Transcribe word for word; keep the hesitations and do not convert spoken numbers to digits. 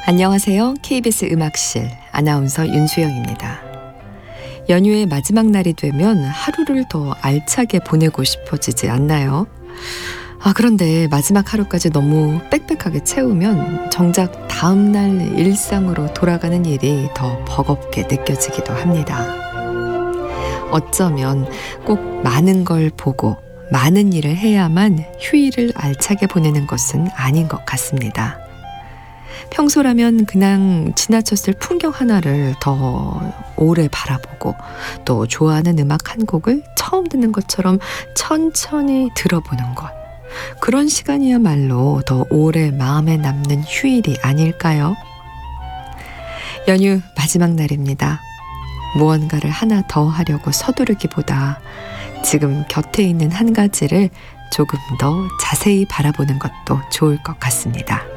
안녕하세요. 케이비에스 음악실 아나운서 윤수영입니다. 연휴의 마지막 날이 되면 하루를 더 알차게 보내고 싶어지지 않나요? 아, 그런데 마지막 하루까지 너무 빽빽하게 채우면 정작 다음날 일상으로 돌아가는 일이 더 버겁게 느껴지기도 합니다. 어쩌면 꼭 많은 걸 보고 많은 일을 해야만 휴일을 알차게 보내는 것은 아닌 것 같습니다. 평소라면 그냥 지나쳤을 풍경 하나를 더 오래 바라보고 또 좋아하는 음악 한 곡을 처음 듣는 것처럼 천천히 들어보는 것. 그런 시간이야말로 더 오래 마음에 남는 휴일이 아닐까요? 연휴 마지막 날입니다. 무언가를 하나 더 하려고 서두르기보다 지금 곁에 있는 한 가지를 조금 더 자세히 바라보는 것도 좋을 것 같습니다.